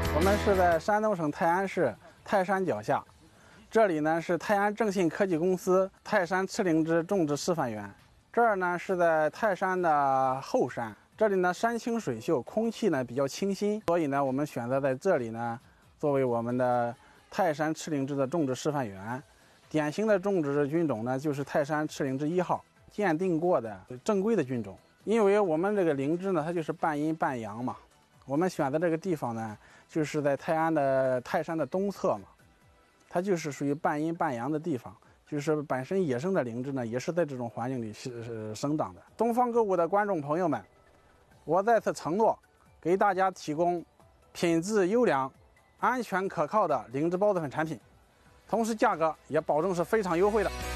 我们是在山东省泰安市泰山脚下，这里呢是泰安正信科技公司泰山赤灵芝种植示范园。这儿呢是在泰山的后山，这里呢山清水秀，空气呢比较清新，所以呢我们选择在这里呢作为我们的泰山赤灵芝的种植示范园。典型的种植菌种呢就是泰山赤灵芝1号，鉴定过的正规的菌种。因为我们这个灵芝呢它就是半阴半阳嘛，我们选的这个地方呢就是在泰安的泰山的东侧嘛，它就是属于半阴半阳的地方，就是本身野生的灵芝呢也是在这种环境里生长的。东方购物的观众朋友们，我在此承诺给大家提供品质优良、安全可靠的灵芝孢子粉产品，同时价格也保证是非常优惠的。